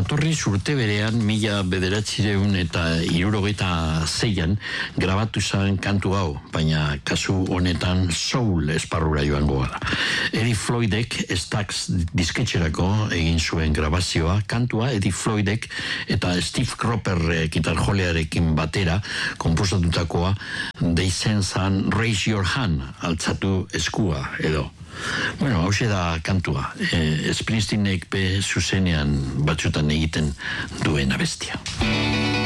Jatorri urte berean, 1976an grabatu zen kantu hau, baina kasu honetan soul esparrura joango gara. Eddie Floydek Stax disketxerako egin zuen grabazioa, kantua Eddie Floydek eta Steve Cropper gitarjolearekin batera konposatutakoa deitzen zan Raise Your Hand, altzatu eskua edo. Bueno, hause da kantua. Springsteenek be zuzenean batzutan egiten duen abestia.